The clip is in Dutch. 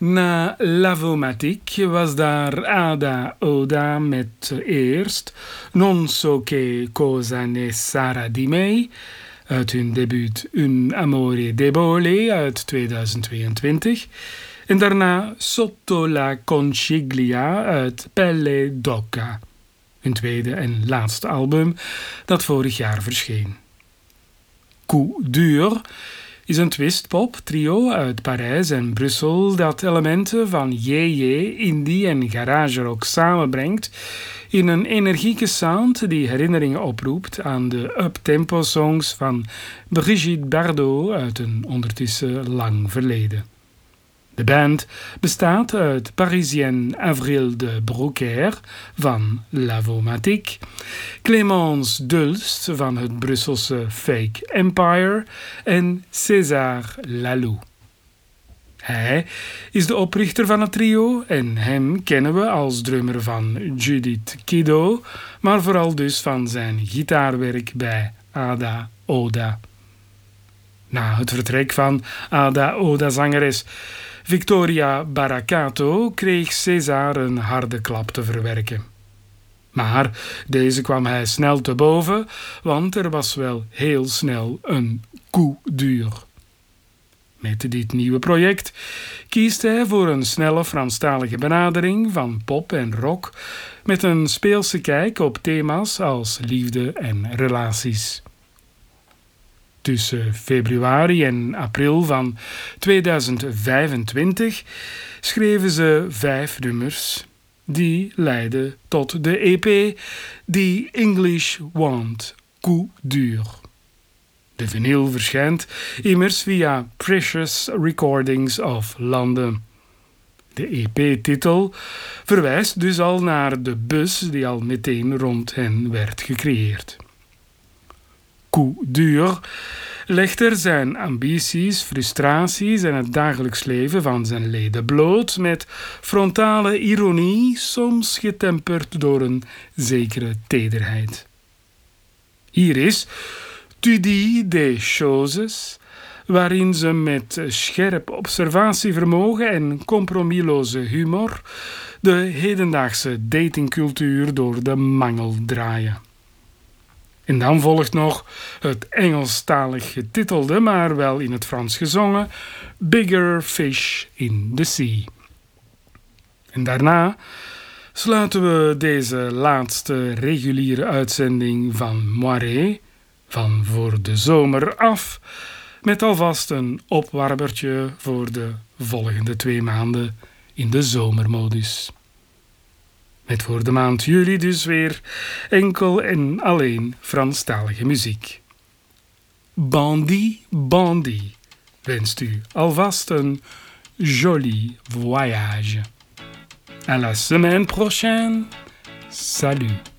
Na Lavomatic was daar Ada Oda met eerst Non so che cosa ne sarà di me uit hun debuut Un amore debole uit 2022 en daarna Sotto la conciglia uit Pelle d'Oca, hun tweede en laatste album dat vorig jaar verscheen. Coup dur is een twistpop trio uit Parijs en Brussel dat elementen van JJ, indie en garage rock samenbrengt in een energieke sound die herinneringen oproept aan de uptempo songs van Brigitte Bardot uit een ondertussen lang verleden. De band bestaat uit Parisienne Avril de Brocaire van Lavomatic, Clémence Dulst van het Brusselse Fake Empire en César Laloux. Hij is de oprichter van het trio en hem kennen we als drummer van Judith Kiddo, maar vooral dus van zijn gitaarwerk bij Ada Oda. Na het vertrek van Ada Oda-zangeres Victoria Baracato kreeg César een harde klap te verwerken. Maar deze kwam hij snel te boven, want er was wel heel snel een coup dur. Met dit nieuwe project kiest hij voor een snelle Franstalige benadering van pop en rock met een speelse kijk op thema's als liefde en relaties. Tussen februari en april van 2025 schreven ze 5 nummers die leidden tot de EP The English Want Coup Dur. De vinyl verschijnt immers via Precious Recordings of London. De EP-titel verwijst dus al naar de bus die al meteen rond hen werd gecreëerd. Coup dur legt er zijn ambities, frustraties en het dagelijks leven van zijn leden bloot met frontale ironie, soms getemperd door een zekere tederheid. Hier is Tu dis des choses, waarin ze met scherp observatievermogen en compromisloze humor de hedendaagse datingcultuur door de mangel draaien. En dan volgt nog het Engelstalig getitelde, maar wel in het Frans gezongen, Bigger Fish in the Sea. En daarna sluiten we deze laatste reguliere uitzending van Moiré, van voor de zomer af, met alvast een opwarmertje voor de volgende 2 maanden in de zomermodus. Met voor de maand juli dus weer enkel en alleen Franstalige muziek. Bandit, bandit wenst u alvast een joli voyage. À la semaine prochaine. Salut.